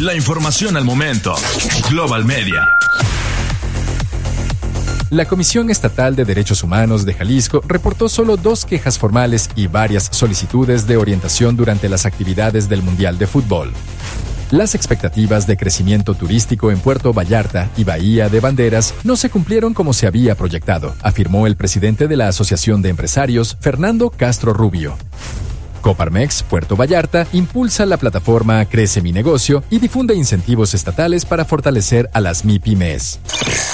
La información al momento. Global Media. La Comisión Estatal de Derechos Humanos de Jalisco reportó solo 2 quejas formales y varias solicitudes de orientación durante las actividades del Mundial de Fútbol. Las expectativas de crecimiento turístico en Puerto Vallarta y Bahía de Banderas no se cumplieron como se había proyectado, afirmó el presidente de la Asociación de Empresarios, Fernando Castro Rubio. Coparmex Puerto Vallarta impulsa la plataforma Crece mi negocio y difunde incentivos estatales para fortalecer a las MIPYMES.